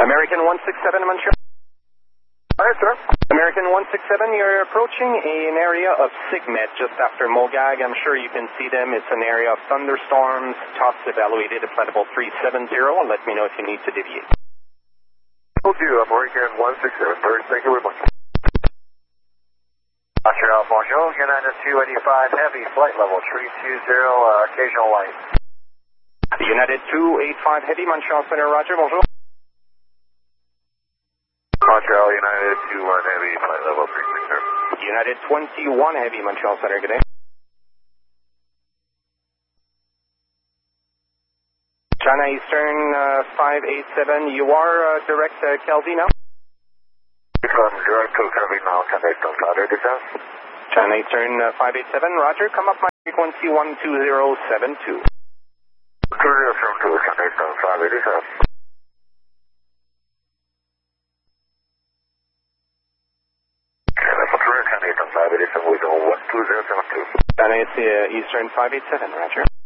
American 167 Montreal. Hi, sir. American 167, you're approaching an area of Sigmet just after Mogag. I'm sure you can see them. It's an area of thunderstorms. Tops evaluated at flight level 370. Let me know if you need to deviate. Will do. American 167. Thank you very much. Montreal, bonjour. United 285 Heavy, flight level 320, occasional light. United 285 Heavy, Montreal Center, roger, bonjour. Montreal, United 21 Heavy, flight level 360. United 21 Heavy, Montreal Center, good day. China Eastern 587, you are direct Calvi now? Direct to Calvi now, connect on Saturday defense. China Eastern 587, roger, come up my frequency 12072. 2072, connect on Saturday defense. Connect on Saturday defense, we go 12072. China Eastern 587, roger.